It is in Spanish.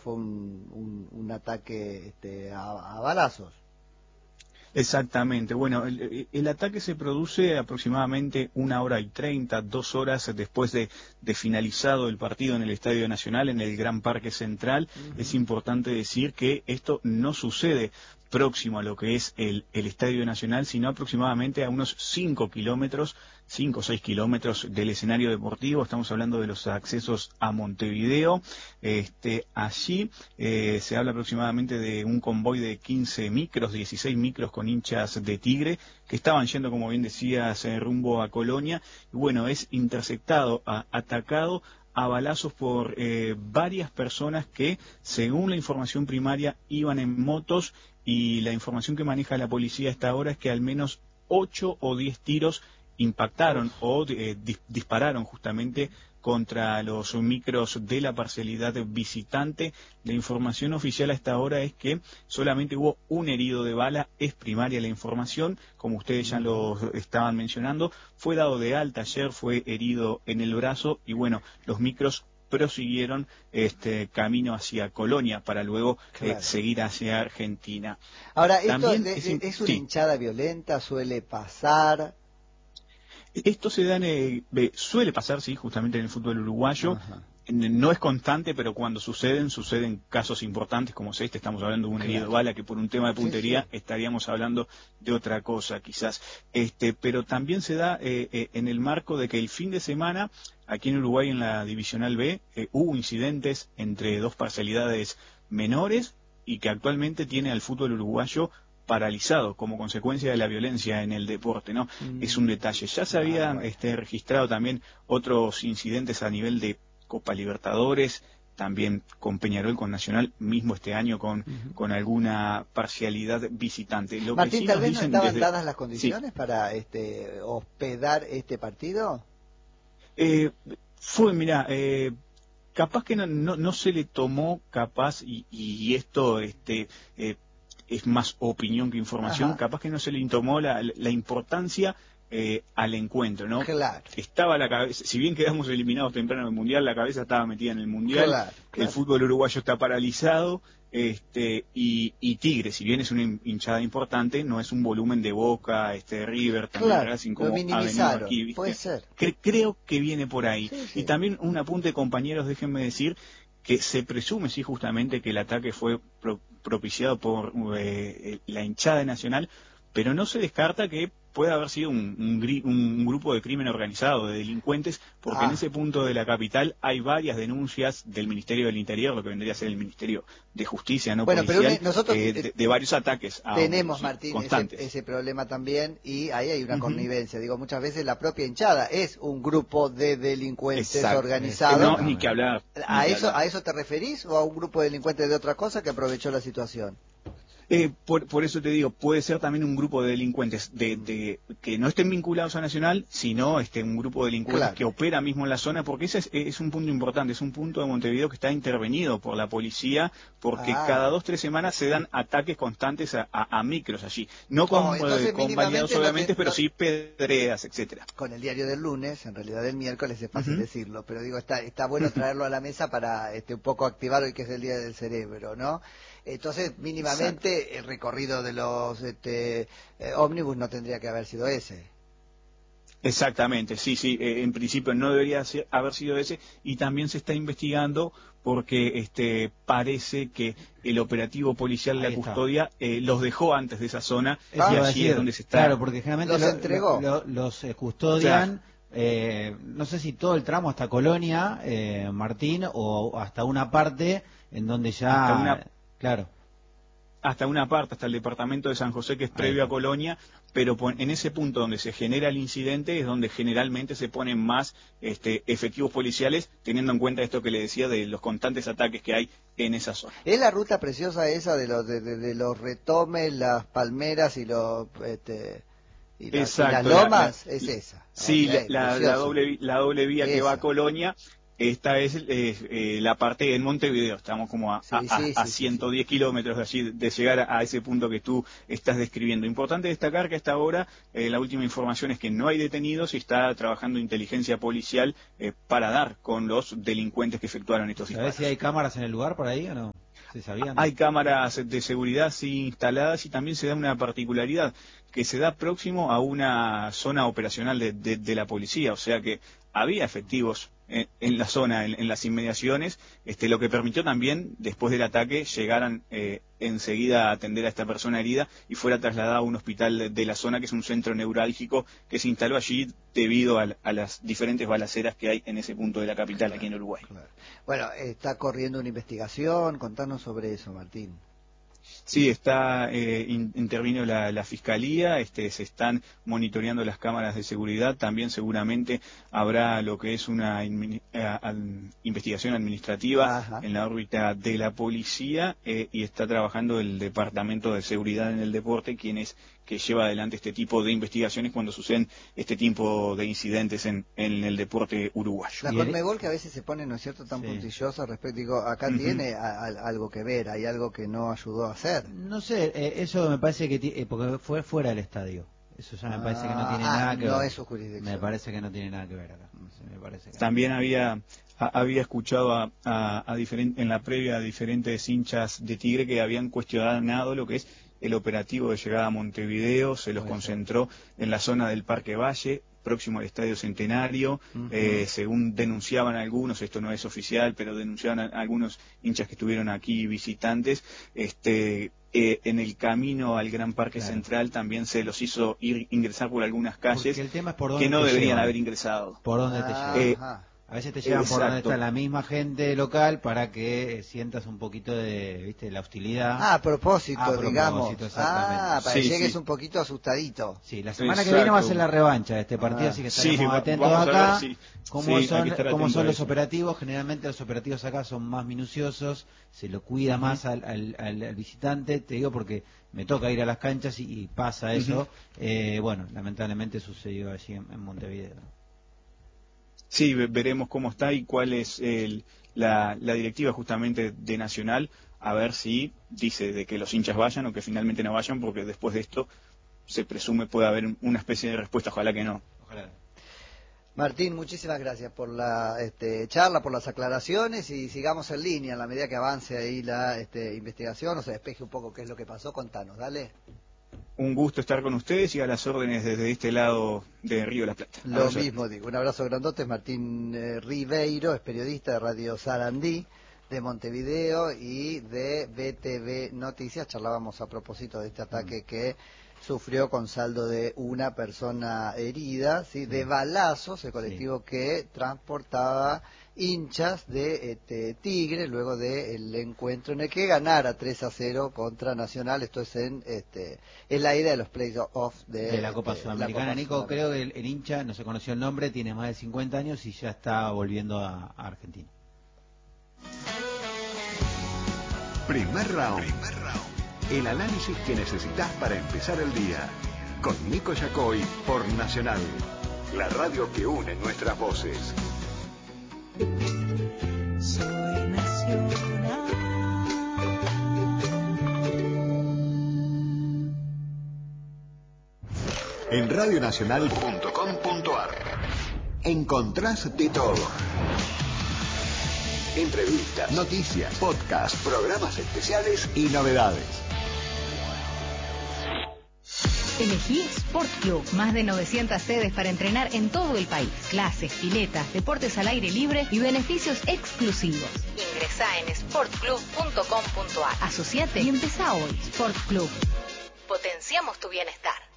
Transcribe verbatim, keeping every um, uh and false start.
fue un, un, un ataque este, a, a balazos. Exactamente. Bueno, el, el ataque se produce aproximadamente una hora y treinta, dos horas después de, de finalizado el partido en el Estadio Nacional, en el Gran Parque Central. Uh-huh. Es importante decir que esto no sucede próximo a lo que es el, el Estadio Nacional, sino aproximadamente a unos cinco kilómetros, cinco o seis kilómetros del escenario deportivo. Estamos hablando de los accesos a Montevideo. Este, allí eh, se habla aproximadamente de un convoy de quince micros, dieciséis micros con hinchas de Tigre, que estaban yendo, como bien decías, eh, rumbo a Colonia. Y bueno, es interceptado, a, atacado a balazos por eh, varias personas que, según la información primaria, iban en motos, y la información que maneja la policía hasta ahora es que al menos ocho o diez tiros impactaron o eh, dis dispararon justamente contra los micros de la parcialidad visitante. La información oficial hasta ahora es que solamente hubo un herido de bala, es primaria la información, como ustedes ya lo estaban mencionando. Fue dado de alta ayer, fue herido en el brazo, y bueno, los micros prosiguieron este camino hacia Colonia para luego claro. eh, seguir hacia Argentina. Ahora, ¿esto También de, es, es una sí. hinchada violenta? ¿Suele pasar? Esto se da en, eh, suele pasar, sí, justamente en el fútbol uruguayo. Ajá. No es constante, pero cuando suceden, suceden casos importantes como este. Estamos hablando de un herido de bala, que por un tema de puntería sí, sí. estaríamos hablando de otra cosa, quizás. Este, pero también se da eh, eh, en el marco de que el fin de semana, aquí en Uruguay, en la Divisional B, eh, hubo incidentes entre dos parcialidades menores, y que actualmente tiene al fútbol uruguayo paralizado como consecuencia de la violencia en el deporte, ¿no? Mm. Es un detalle. Ya se habían este, registrado también otros incidentes a nivel de Copa Libertadores, también con Peñarol, con Nacional, mismo este año con, uh-huh. con alguna parcialidad visitante. Lo Martín, que sí tal vez no estaban desde... dadas las condiciones sí. para este, hospedar este partido. Eh, fue, mira, eh, capaz que no, no, no se le tomó, capaz, y, y esto este, eh, es más opinión que información, Ajá. capaz que no se le tomó la, la importancia eh, al encuentro, ¿no? Claro. Estaba la cabeza, si bien quedamos eliminados temprano del Mundial, la cabeza estaba metida en el Mundial, claro, claro. El fútbol uruguayo está paralizado, este, y, y Tigre, si bien es una hinchada importante, no es un volumen de Boca, este, River, también claro, Racing, como lo minimizaron, ha venido aquí, ¿viste? Puede ser. Cre creo que viene por ahí. Sí, sí. Y también un apunte, compañeros, déjenme decir que se presume, sí, justamente que el ataque fue pro propiciado por eh, la hinchada nacional, pero no se descarta que pueda haber sido un, un, un grupo de crimen organizado, de delincuentes, porque ah. en ese punto de la capital hay varias denuncias del Ministerio del Interior, lo que vendría a ser el Ministerio de Justicia, no bueno, policial, pero nosotros eh, de, de varios ataques a tenemos, sí, Martín, constantes. Ese, ese problema también, y ahí hay una uh-huh. connivencia. Digo, muchas veces la propia hinchada es un grupo de delincuentes Exacto. organizados. No, ni que hablar. ¿A ni eso, que hablar. ¿A eso te referís o a un grupo de delincuentes de otra cosa que aprovechó la situación? Eh, por, por eso te digo, puede ser también un grupo de delincuentes de, de que no estén vinculados a Nacional, sino este un grupo de delincuentes claro. que opera mismo en la zona, porque ese es, es un punto importante, es un punto de Montevideo que está intervenido por la policía, porque ah. cada dos tres semanas se dan ataques constantes a, a, a micros allí, no con, oh, entonces, eh, con baleados obviamente, pero no, sí pedreas, etcétera. Con el diario del lunes, en realidad del miércoles es fácil uh-huh. decirlo, pero digo, está está bueno traerlo a la mesa para este un poco activar hoy que es el día del cerebro, ¿no? Entonces, mínimamente, Exacto. el recorrido de los este, eh, ómnibus no tendría que haber sido ese. Exactamente, sí, sí, eh, en principio no debería ser, haber sido ese, y también se está investigando porque este parece que el operativo policial de la custodia eh, los dejó antes de esa zona, ah, y allí decir, es donde se está... Claro, porque generalmente los lo, entregó. Lo, lo, los eh, custodian... Claro. Eh, no sé si todo el tramo hasta Colonia, eh, Martín, o hasta una parte en donde ya... Hasta una... Claro. hasta una parte, hasta el departamento de San José, que es previo a Colonia, pero en ese punto donde se genera el incidente es donde generalmente se ponen más este, efectivos policiales, teniendo en cuenta esto que le decía de los constantes ataques que hay en esa zona. ¿Es la ruta preciosa esa de los, de, de, de los retomes, las palmeras y los... Este... Y, la, Exacto, y las lomas? la, la, es esa. Sí, okay, la, la, doble, la doble vía esa. que va a Colonia, esta es eh, eh, la parte en Montevideo, estamos como a, sí, a, sí, a, a sí, ciento diez sí. kilómetros de allí, de llegar a, a ese punto que tú estás describiendo. Importante destacar que hasta ahora eh, la última información es que no hay detenidos y está trabajando inteligencia policial eh, para dar con los delincuentes que efectuaron estos disparos. ¿Sabés si hay cámaras en el lugar por ahí o no? ¿Se sabían? Hay cámaras de seguridad sí instaladas y también se da una particularidad que se da próximo a una zona operacional de, de, de la policía, o sea que había efectivos en, en la zona, en, en las inmediaciones, este, lo que permitió también, después del ataque, llegaran eh, enseguida a atender a esta persona herida y fuera trasladada a un hospital de, de la zona, que es un centro neurálgico que se instaló allí debido a, a las diferentes balaceras que hay en ese punto de la capital, aquí en Uruguay. Claro. Bueno, está corriendo una investigación, contanos sobre eso, Martín. Sí, está eh, in, intervino la, la Fiscalía, este, se están monitoreando las cámaras de seguridad, también seguramente habrá lo que es una in, eh, al, investigación administrativa Ajá. en la órbita de la policía eh, y está trabajando el Departamento de Seguridad en el Deporte, quien es que lleva adelante este tipo de investigaciones cuando suceden este tipo de incidentes en, en el deporte uruguayo. La Conmebol, que a veces se pone, ¿no es cierto?, tan sí. puntillosa respecto, digo, acá uh-huh. tiene a, a, algo que ver, hay algo que no ayudó a hacer. No sé, eh, eso me parece que, t- eh, porque fue fuera del estadio, eso ya me ah, parece que no tiene ah, nada que no ver. Es su jurisdicción. Me parece que no tiene nada que ver acá. Me parece que También no. había... había escuchado a, a, a diferen, en la previa a diferentes hinchas de Tigre que habían cuestionado lo que es el operativo de llegada a Montevideo, se los concentró en la zona del Parque Valle, próximo al Estadio Centenario, uh-huh. eh, según denunciaban algunos, esto no es oficial, pero denunciaban a, a algunos hinchas que estuvieron aquí visitantes, este... Eh, en el camino al Gran Parque claro. Central también se los hizo ir ingresar por algunas calles el tema es por dónde que no te deberían llevan. haber ingresado. ¿Por dónde te ah, llevan? Ajá. A veces te llevan Exacto. por donde está la misma gente local para que eh, sientas un poquito de, ¿viste?, la hostilidad. Ah, a propósito, a propósito digamos. Exactamente. Ah, para sí, que llegues sí. un poquito asustadito. Sí, la semana Exacto. que viene va a ser la revancha de este partido, ah. así que estaremos sí, atentos vamos acá. A ver, sí. ¿Cómo sí, son, cómo son los eso. operativos? Generalmente los operativos acá son más minuciosos, se lo cuida uh-huh. más al, al, al, al visitante, te digo porque me toca ir a las canchas y, y pasa eso. Uh-huh. eh, bueno, lamentablemente sucedió allí en, en Montevideo. Sí, veremos cómo está y cuál es el, la, la directiva justamente de Nacional, a ver si dice de que los hinchas vayan o que finalmente no vayan, porque después de esto se presume puede haber una especie de respuesta, ojalá que no. Ojalá. Martín, muchísimas gracias por la este, charla, por las aclaraciones y sigamos en línea en la medida que avance ahí la este, investigación o se despeje un poco qué es lo que pasó. Contanos, dale. Un gusto estar con ustedes y a las órdenes desde este lado de Río de la Plata. Lo mismo digo, un abrazo grandote. Martín eh, Ribeiro es periodista de Radio Sarandí de Montevideo y de B T V Noticias. Charlábamos a propósito de este ataque que sufrió con saldo de una persona herida, ¿sí? De balazos, el colectivo sí. que transportaba hinchas de este, Tigre luego del encuentro en el que ganara tres a cero contra Nacional. Esto es en este en la ida de los playoffs de, de la Copa este, Sudamericana. La Copa Nico, Sudamericana. creo que el, el hincha, no se conoció el nombre, tiene más de cincuenta años y ya está volviendo a, a Argentina. Primer round. Primer round. El análisis que necesitas para empezar el día. Con Nico Yacoy por Nacional. La radio que une nuestras voces. Soy Nacional. En radio nacional punto com punto a r encontrás de todo. Entrevistas, noticias, podcasts, programas especiales y novedades. Elegí Sport Club, más de novecientas sedes para entrenar en todo el país. Clases, piletas, deportes al aire libre y beneficios exclusivos. Ingresá en sport club punto com punto a r. Asociate y empezá hoy. Sport Club. Potenciamos tu bienestar.